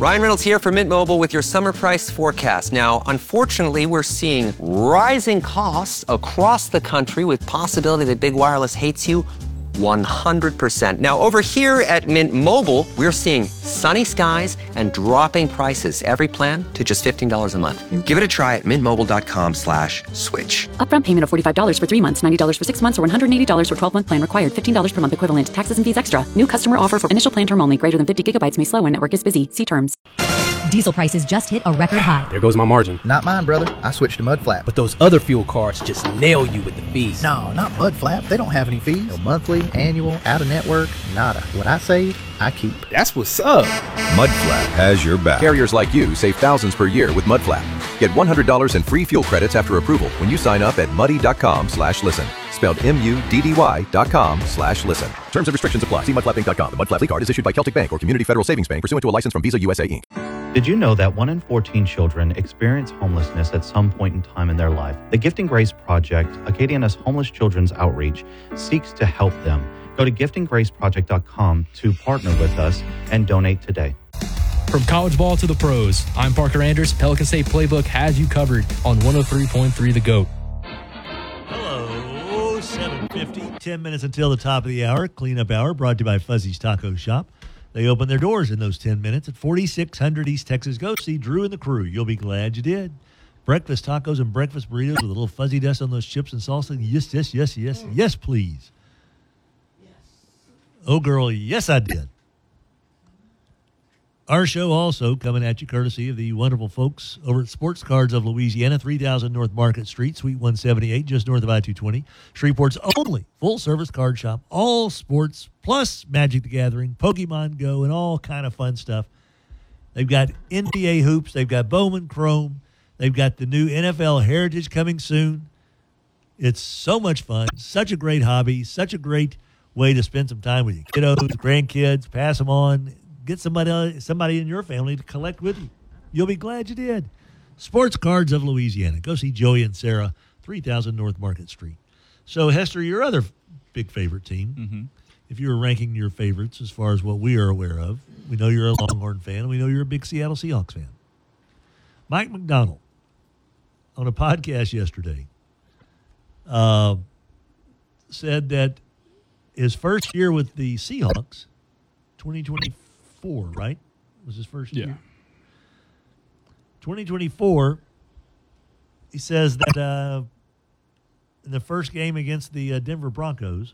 Ryan Reynolds here for Mint Mobile with your summer price forecast. Now, unfortunately, we're seeing rising costs across the country with possibility that big wireless hates you 100%. Now, over here at Mint Mobile, we're seeing sunny skies and dropping prices. Every plan to just $15 a month. Give it a try at mintmobile.com/switch. Upfront payment of $45 for 3 months, $90 for 6 months, or $180 for 12-month plan required. $15 per month equivalent. Taxes and fees extra. New customer offer for initial plan term only. Greater than 50 gigabytes may slow when network is busy. See terms. Diesel prices just hit a record high. There goes my margin. Not mine, brother. I switched to Mudflap. But those other fuel cards just nail you with the fees. No, not Mudflap. They don't have any fees. No monthly, annual, out-of-network, nada. What I save, I keep. That's what's up. Mudflap has your back. Carriers like you save thousands per year with Mudflap. Get $100 in free fuel credits after approval when you sign up at muddy.com/listen. Spelled MUDDY.com/listen. Terms and restrictions apply. See mudflappinc.com. The Mudflap card is issued by Celtic Bank or Community Federal Savings Bank pursuant to a license from Visa USA Inc. Did you know that 1 in 14 children experience homelessness at some point in time in their life? The Gifting Grace Project, Acadiana's homeless children's outreach, seeks to help them. Go to giftinggraceproject.com to partner with us and donate today. From college ball to the pros, I'm Parker Anders. Pelican State Playbook has you covered on 103.3 The GOAT. Hello, 7:50, 10 minutes until the top of the hour. Cleanup hour brought to you by Fuzzy's Taco Shop. They open their doors in those 10 minutes at 4600 East Texas. Go see Drew and the crew. You'll be glad you did. Breakfast tacos and breakfast burritos with a little fuzzy dust on those chips and salsa. Yes, yes, yes, yes, yes, please. Yes. Oh, girl, yes, I did. Our show also coming at you courtesy of the wonderful folks over at Sports Cards of Louisiana, 3000 North Market Street, Suite 178, just north of I-220. Shreveport's only full-service card shop, all sports, plus Magic the Gathering, Pokemon Go, and all kind of fun stuff. They've got NBA hoops. They've got Bowman Chrome. They've got the new NFL Heritage coming soon. It's so much fun, such a great hobby, such a great way to spend some time with your kiddos, grandkids, pass them on. Get somebody in your family to collect with you. You'll be glad you did. Sports Cards of Louisiana. Go see Joey and Sarah, 3000 North Market Street. So, Hester, your other big favorite team, if you were ranking your favorites as far as what we are aware of, we know you're a Longhorn fan, and we know you're a big Seattle Seahawks fan. Mike McDonald, on a podcast yesterday, said that his first year with the Seahawks, 2024, right? Was his first year? 2024, he says that in the first game against the Denver Broncos,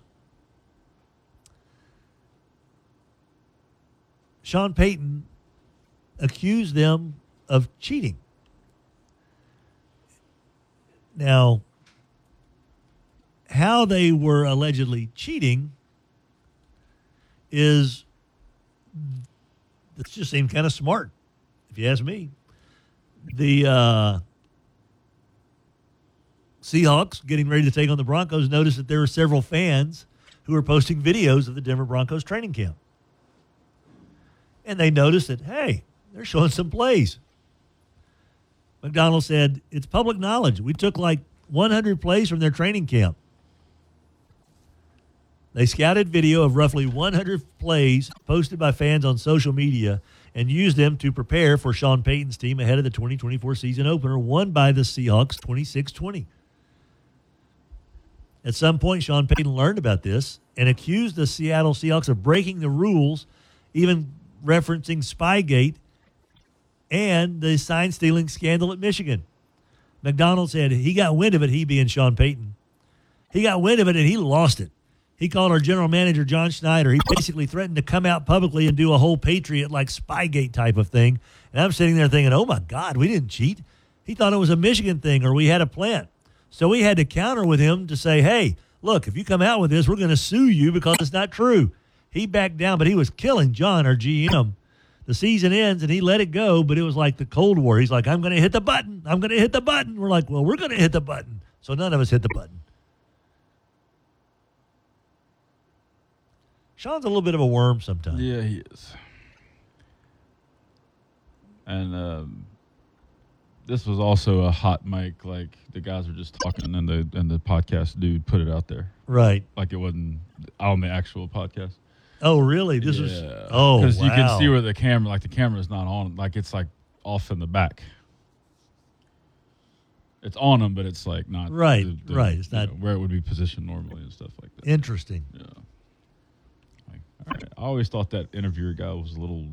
Sean Payton accused them of cheating. Now, how they were allegedly cheating is, it just seemed kind of smart, if you ask me. The Seahawks, getting ready to take on the Broncos, noticed that there were several fans who were posting videos of the Denver Broncos training camp. And they noticed that, hey, they're showing some plays. McDonald said, it's public knowledge. We took like 100 plays from their training camp. They scouted video of roughly 100 plays posted by fans on social media and used them to prepare for Sean Payton's team ahead of the 2024 season opener, won by the Seahawks 26-20. At some point, Sean Payton learned about this and accused the Seattle Seahawks of breaking the rules, even referencing Spygate and the sign-stealing scandal at Michigan. McDonald said he got wind of it, he being Sean Payton. He got wind of it, and he lost it. He called our general manager, John Schneider. He basically threatened to come out publicly and do a whole Patriot-like Spygate type of thing. And I'm sitting there thinking, oh, my God, we didn't cheat. He thought it was a Michigan thing or we had a plant. So we had to counter with him to say, hey, look, if you come out with this, we're going to sue you because it's not true. He backed down, but he was killing John, our GM. The season ends, and he let it go, but it was like the Cold War. He's like, I'm going to hit the button. I'm going to hit the button. We're like, well, we're going to hit the button. So none of us hit the button. Sean's a little bit of a worm sometimes. Yeah, he is. And this was also a hot mic, like the guys were just talking, and the podcast dude put it out there. Right. Like it wasn't on the actual podcast. Oh, really? This is. Oh, because wow. you can see where the camera's not on, like it's like off in the back. It's on them, but it's like not right. It's not where it would be positioned normally and stuff like that. Interesting. Yeah. Like, all right. I always thought that interviewer guy was a little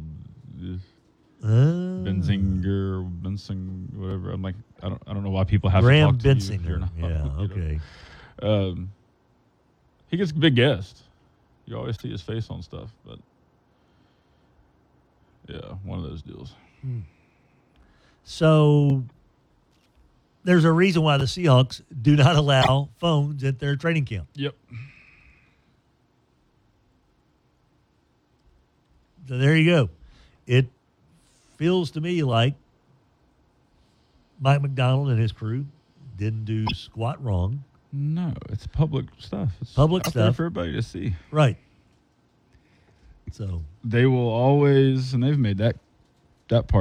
Benzinger, whatever. I'm like, I don't know why people have Graham to talk to you if you're Bensinger. not, Yeah. Okay. He gets big guests. You always see his face on stuff, but yeah, one of those deals. So there's a reason why the Seahawks do not allow phones at their training camp. Yep. So there you go. It feels to me like Mike McDonald and his crew didn't do squat wrong. No, it's public stuff. It's Public out there stuff. for everybody to see. Right. So They will always, and they've made that part